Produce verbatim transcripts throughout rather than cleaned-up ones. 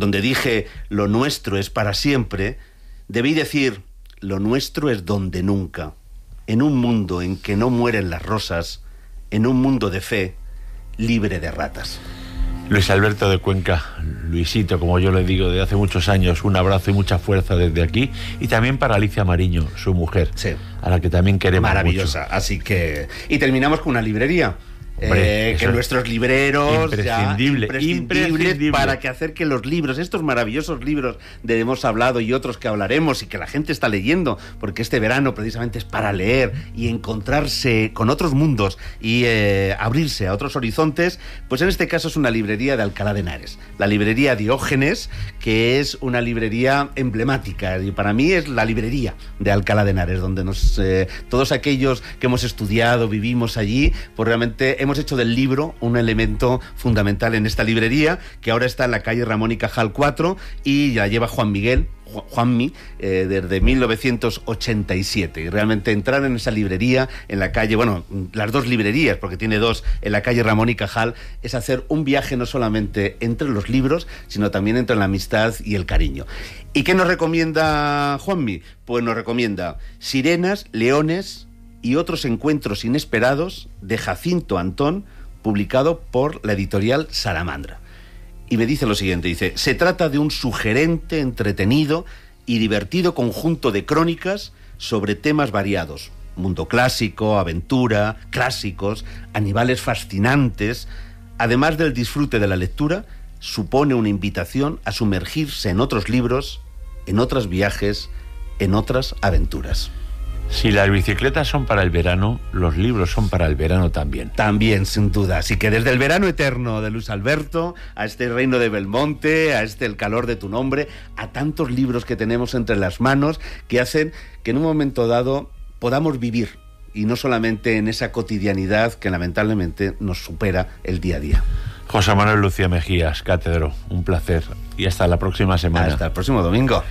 donde dije lo nuestro es para siempre, debí decir lo nuestro es donde nunca, en un mundo en que no mueren las rosas, en un mundo de fe, libre de ratas. Luis Alberto de Cuenca, Luisito, como yo le digo, desde hace muchos años, un abrazo y mucha fuerza desde aquí, y también para Alicia Mariño, su mujer, sí, a la que también queremos maravillosa, mucho. Así que... Y terminamos con una librería. Hombre, eh, que nuestros libreros imprescindible, ya, imprescindibles imprescindible. Para que hacer que los libros, estos maravillosos libros de hemos hablado y otros que hablaremos y que la gente está leyendo, porque este verano precisamente es para leer y encontrarse con otros mundos y eh, abrirse a otros horizontes, pues en este caso es una librería de Alcalá de Henares, la librería Diógenes, que es una librería emblemática y para mí es la librería de Alcalá de Henares, donde nos eh, todos aquellos que hemos estudiado, vivimos allí, pues realmente hemos hecho del libro un elemento fundamental en esta librería, que ahora está en la calle Ramón y Cajal cuatro y la lleva Juan Miguel, Juanmi, eh, desde mil novecientos ochenta y siete. Y realmente entrar en esa librería, en la calle, bueno, las dos librerías, porque tiene dos, en la calle Ramón y Cajal, es hacer un viaje no solamente entre los libros, sino también entre la amistad y el cariño. ¿Y qué nos recomienda Juanmi? Pues nos recomienda Sirenas, Leones y otros encuentros inesperados de Jacinto Antón, publicado por la editorial Salamandra. Y me dice lo siguiente, dice, se trata de un sugerente, entretenido y divertido conjunto de crónicas sobre temas variados, mundo clásico, aventura, clásicos, animales fascinantes. Además del disfrute de la lectura, supone una invitación a sumergirse en otros libros, en otros viajes, en otras aventuras. Si las bicicletas son para el verano, los libros son para el verano también. También, sin duda. Así que desde el verano eterno de Luis Alberto, a este Reino de Belmonte, a este El calor de tu nombre, a tantos libros que tenemos entre las manos que hacen que en un momento dado podamos vivir, y no solamente en esa cotidianidad que lamentablemente nos supera el día a día. José Manuel Lucía Mejías, cátedro, un placer. Y hasta la próxima semana. Hasta el próximo domingo.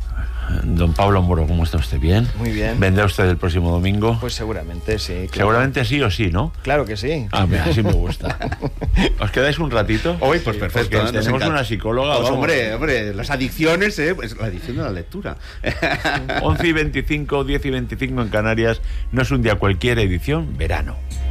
Don Pablo Moro, ¿cómo está usted? ¿Bien? Muy bien. ¿Vendrá usted el próximo domingo? Pues seguramente sí. Claro. Seguramente sí o sí, ¿no? Claro que sí. Ah, mira, así me gusta. ¿Os quedáis un ratito? Hoy, pues sí, perfecto. Porque tenemos encanta. Una psicóloga. Pues hombre, hombre, las adicciones, ¿eh? Pues la adicción de la lectura. once y veinticinco, diez y veinticinco en Canarias. No es un día cualquiera, edición verano.